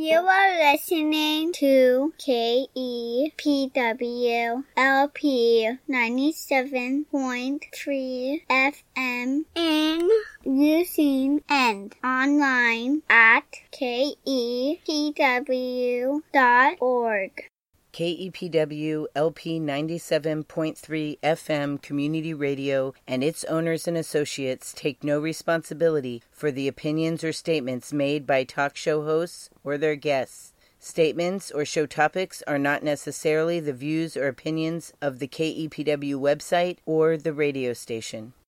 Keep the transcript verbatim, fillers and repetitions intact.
You are listening to K E P W L P ninety-seven point three F M in using and online at K E P W dot org. K E P W L P ninety-seven point three F M Community Radio and its owners and associates take no responsibility for the opinions or statements made by talk show hosts or their guests. Statements or show topics are not necessarily the views or opinions of the K E P W website or the radio station.